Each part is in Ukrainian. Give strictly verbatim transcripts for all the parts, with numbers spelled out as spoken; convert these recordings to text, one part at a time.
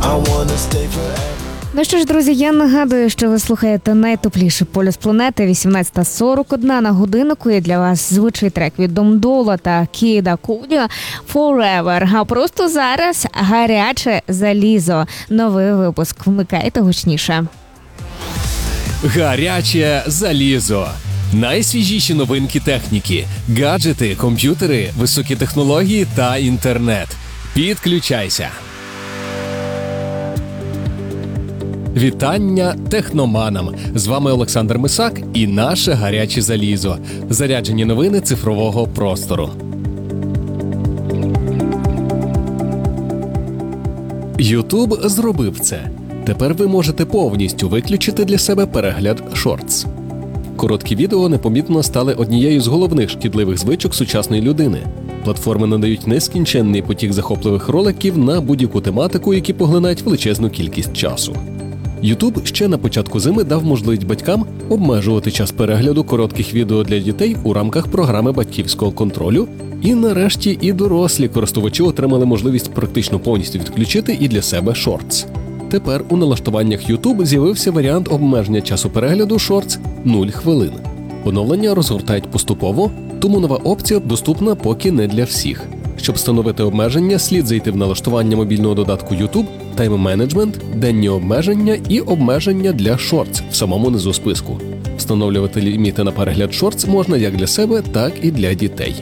Ну що ж, друзі, я нагадую, що ви слухаєте найтопліший полюс планети. вісімнадцята сорок один на годиннику, і для вас звучить трек від Домдола та Кіда Куді «Forever». А просто зараз гаряче залізо. Новий випуск. Вмикайте гучніше. Гаряче залізо. Найсвіжіші новинки техніки, гаджети, комп'ютери, високі технології та інтернет. Підключайся. Вітання техноманам! З вами Олександр Мисак і наше гаряче залізо. Заряджені новини цифрового простору. Ютуб зробив це. Тепер ви можете повністю виключити для себе перегляд шортс. Короткі відео непомітно стали однією з головних шкідливих звичок сучасної людини. Платформи надають нескінченний потік захопливих роликів на будь-яку тематику, які поглинають величезну кількість часу. Ютуб ще на початку зими дав можливість батькам обмежувати час перегляду коротких відео для дітей у рамках програми батьківського контролю, і нарешті і дорослі користувачі отримали можливість практично повністю відключити і для себе шортс. Тепер у налаштуваннях YouTube з'явився варіант обмеження часу перегляду шортс нуль хвилин. Оновлення розгортають поступово, тому нова опція доступна поки не для всіх. Щоб встановити обмеження, слід зайти в налаштування мобільного додатку YouTube, тайм-менеджмент, денні обмеження і обмеження для шортс в самому низу списку. Встановлювати ліміти на перегляд шортс можна як для себе, так і для дітей.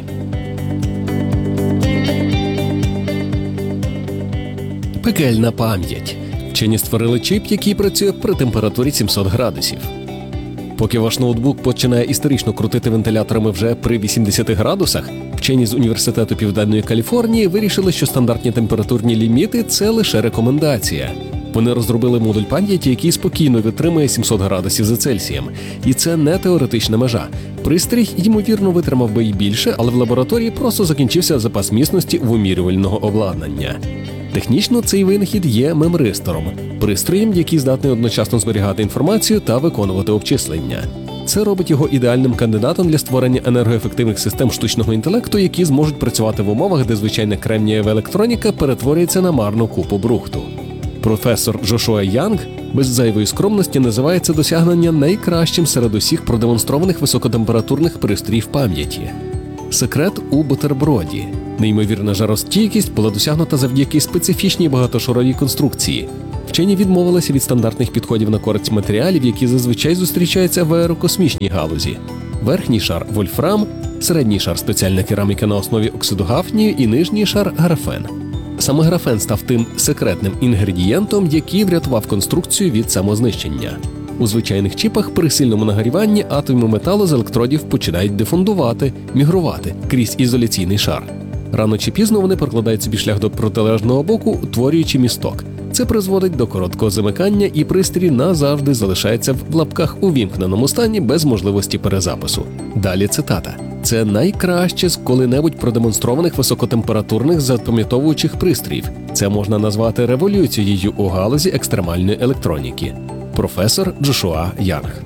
Пекельна пам'ять. Вчені створили чіп, який працює при температурі сімсот градусів. Поки ваш ноутбук починає історично крутити вентиляторами вже при вісімдесяти градусах, вчені з Університету Південної Каліфорнії вирішили, що стандартні температурні ліміти – це лише рекомендація. Вони розробили модуль пам'яті, який спокійно витримує сімсот градусів за Цельсієм. І це не теоретична межа. Пристрій, ймовірно, витримав би і більше, але в лабораторії просто закінчився запас міцності вимірювального обладнання. Технічно цей винахід є мемристором – пристроєм, який здатний одночасно зберігати інформацію та виконувати обчислення. Це робить його ідеальним кандидатом для створення енергоефективних систем штучного інтелекту, які зможуть працювати в умовах, де звичайна кремнієва електроніка перетворюється на марну купу брухту. Професор Джошуа Янг без зайвої скромності називає це досягнення найкращим серед усіх продемонстрованих високотемпературних пристроїв пам'яті. Секрет у бутерброді. Неймовірна жаростійкість була досягнута завдяки специфічній багатошаровій конструкції. Вчені відмовилися від стандартних підходів на користь матеріалів, які зазвичай зустрічаються в аерокосмічній галузі. Верхній шар – вольфрам, середній шар – спеціальна кераміка на основі оксиду гафнію і нижній шар – графен. Саме графен став тим секретним інгредієнтом, який врятував конструкцію від самознищення. У звичайних чіпах при сильному нагріванні атоми металу з електродів починають дефундувати, мігрувати крізь ізоляційний шар. Рано чи пізно вони прокладають собі шлях до протилежного боку, утворюючи місток. Це призводить до короткого замикання, і пристрій назавжди залишається в лапках увімкненому стані без можливості перезапису. Далі цитата. «Це найкраще з коли-небудь продемонстрованих високотемпературних запам'ятовуючих пристроїв. Це можна назвати революцією у галузі екстремальної електроніки». Професор Джошуа Янг.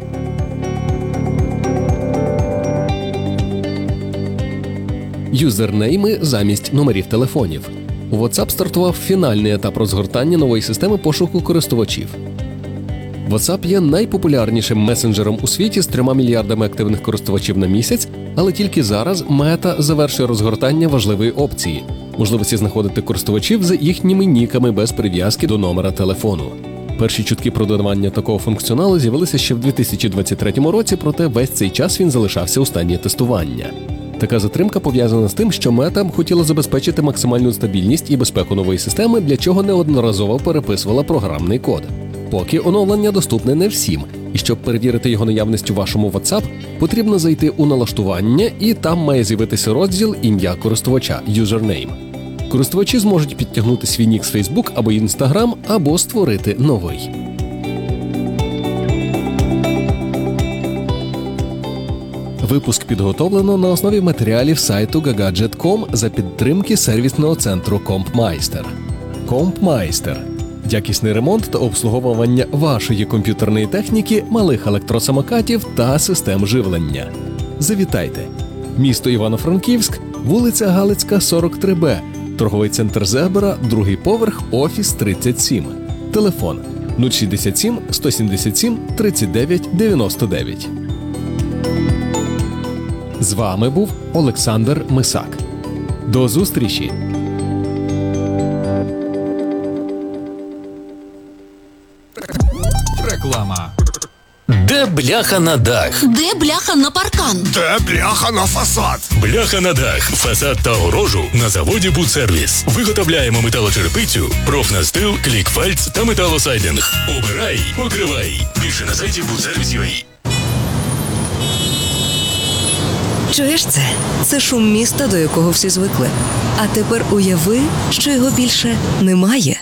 Юзернейми замість номерів телефонів. У WhatsApp стартував фінальний етап розгортання нової системи пошуку користувачів. WhatsApp є найпопулярнішим месенджером у світі з трьома мільярдами активних користувачів на місяць, але тільки зараз Мета завершує розгортання важливої опції – можливості знаходити користувачів за їхніми ніками без прив'язки до номера телефону. Перші чутки про додавання такого функціоналу з'явилися ще в дві тисячі двадцять третьому році, проте весь цей час він залишався у стані тестування. Така затримка пов'язана з тим, що Мета хотіла забезпечити максимальну стабільність і безпеку нової системи, для чого неодноразово переписувала програмний код. Поки оновлення доступне не всім, і щоб перевірити його наявність у вашому WhatsApp, потрібно зайти у налаштування, і там має з'явитися розділ «Ім'я користувача» – «Username». Користувачі зможуть підтягнути свій нік з Facebook або Instagram, або створити новий. Випуск підготовлено на основі матеріалів сайту га гаджет крапка ком за підтримки сервісного центру Компмайстер. Компмайстер – якісний ремонт та обслуговування вашої комп'ютерної техніки, малих електросамокатів та систем живлення. Завітайте! Місто Івано-Франківськ, вулиця Галицька, сорок три Б, Торговий центр Зебра, другий поверх, офіс тридцять сім. Телефон нуль шістдесят сім сто сімдесят сім тридцять дев'ять дев'яносто дев'ять. З вами був Олександр Мисак. До зустрічі! Реклама. Де бляха на дах? Де бляха на паркан? Де бляха на фасад? Бляха на дах, фасад та огорожу на заводі «Будсервіс». Виготовляємо металочерепицю, профнастил, клікфальц та металосайдинг. Обирай, покривай. Більше на сайті будсервіс крапка ю а. Чуєш це? Це шум міста, до якого всі звикли. А тепер уяви, що його більше немає.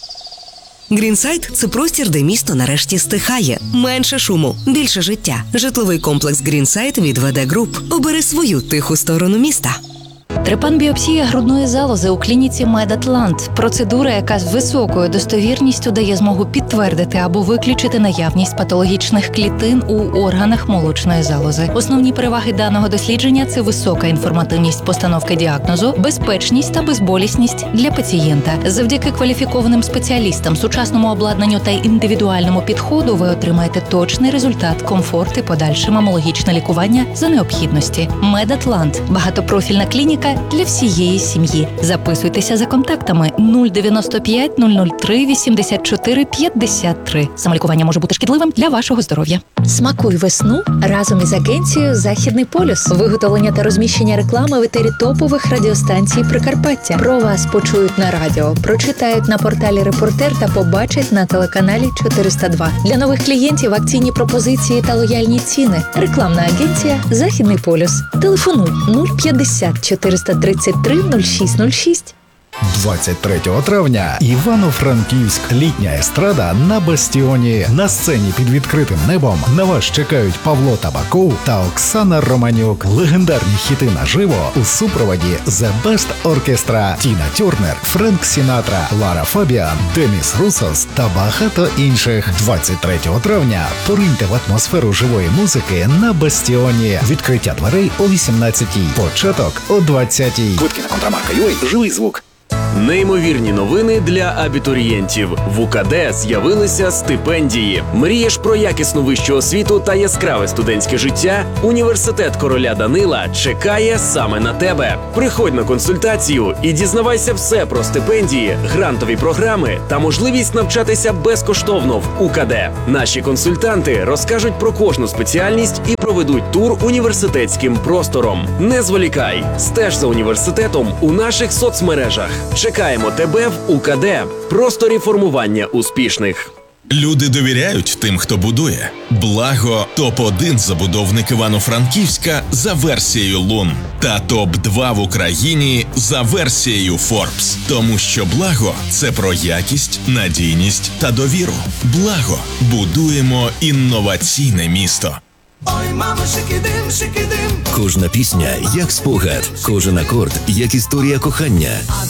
Грінсайд – це простір, де місто нарешті стихає. Менше шуму, більше життя. Житловий комплекс Грінсайд від ВД Груп. Обери свою тиху сторону міста. Трепанбіопсія грудної залози у клініці Медатлант. Процедура, яка з високою достовірністю дає змогу підтвердити або виключити наявність патологічних клітин у органах молочної залози. Основні переваги даного дослідження – це висока інформативність постановки діагнозу, безпечність та безболісність для пацієнта. Завдяки кваліфікованим спеціалістам, сучасному обладнанню та індивідуальному підходу ви отримаєте точний результат, комфорт і подальше мамологічне лікування за необхідності. Медатлант – багатопрофільна клініка для всієї сім'ї. Записуйтеся за контактами нуль дев'яносто п'ять нуль нуль три вісімдесят чотири п'ятдесят три. Самолікування може бути шкідливим для вашого здоров'я. Смакуй весну разом із агенцією «Західний полюс». Виготовлення та розміщення реклами в етері топових радіостанцій Прикарпаття. Про вас почують на радіо, прочитають на порталі «Репортер» та побачать на телеканалі чотириста два. Для нових клієнтів акційні пропозиції та лояльні ціни. Рекламна агенція «Західний полюс». Телефонуй нуль п'ятдесят чотириста тридцять три нуль шість нуль шість. двадцять третього травня Івано-Франківськ. Літня естрада на Бастіоні. На сцені під відкритим небом на вас чекають Павло Табаков та Оксана Романюк. Легендарні хіти наживо у супроводі The Best Orchestra, Тіна Тернер, Френк Сінатра, Лара Фабіан, Деніс Русос та багато інших. двадцять третього травня пориньте в атмосферу живої музики на Бастіоні. Відкриття дверей о вісімнадцятій. Початок о двадцятій. Квитки на контрамарка ю а. Живий звук. Неймовірні новини для абітурієнтів. В УКД з'явилися стипендії. Мрієш про якісну вищу освіту та яскраве студентське життя? Університет короля Данила чекає саме на тебе. Приходь на консультацію і дізнавайся все про стипендії, грантові програми та можливість навчатися безкоштовно в УКД. Наші консультанти розкажуть про кожну спеціальність і проведуть тур університетським простором. Не зволікай, стеж за університетом у наших соцмережах. Чекаємо тебе в УКД. Просторі формування успішних. Люди довіряють тим, хто будує. Благо – топ один забудовник Івано-Франківська за версією Лун. Та топ два в Україні за версією Forbes. Тому що Благо – це про якість, надійність та довіру. Благо – будуємо інноваційне місто. Ой, мамо, шикидим, шикидим. Кожна пісня – як спогад, кожен акорд – як історія кохання.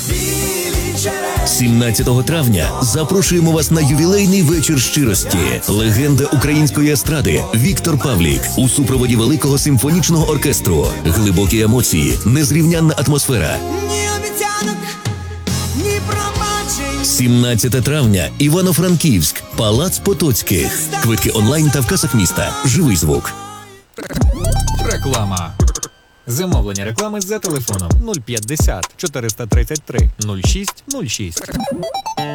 сімнадцятого травня запрошуємо вас на ювілейний вечір щирості. Легенда української естради Віктор Павлік у супроводі великого симфонічного оркестру. Глибокі емоції, незрівнянна атмосфера. Ні обіцянок, ні пробачень. сімнадцятого травня Івано-Франківськ, Палац Потоцьких. Квитки онлайн та в касах міста. Живий звук. Реклама. Замовлення реклами за телефоном нуль п'ятдесят чотириста тридцять три нуль шість нуль шість.